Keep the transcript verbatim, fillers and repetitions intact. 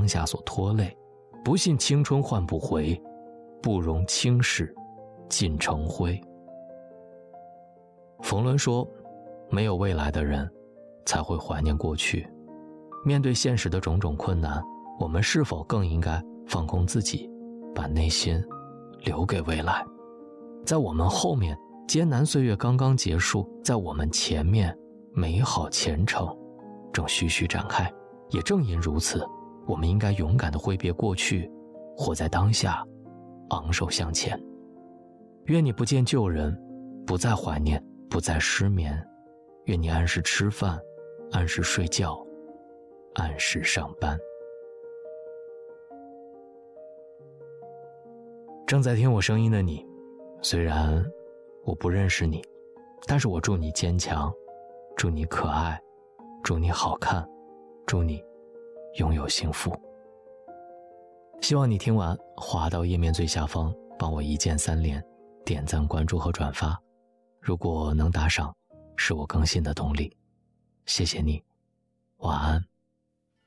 下所拖累，不信青春换不回，不容轻视尽成灰。冯仑说，没有未来的人才会怀念过去。面对现实的种种困难，我们是否更应该放空自己，把内心留给未来？在我们后面，艰难岁月刚刚结束，在我们前面，美好前程正徐徐展开。也正因如此，我们应该勇敢地挥别过去，活在当下，昂首向前。愿你不见旧人，不再怀念，不再失眠。愿你按时吃饭，按时睡觉，按时上班。正在听我声音的你，虽然我不认识你，但是我祝你坚强，祝你可爱，祝你好看，祝你拥有幸福。希望你听完滑到页面最下方，帮我一键三连，点赞、关注和转发。如果能打赏，是我更新的动力。谢谢你，晚安。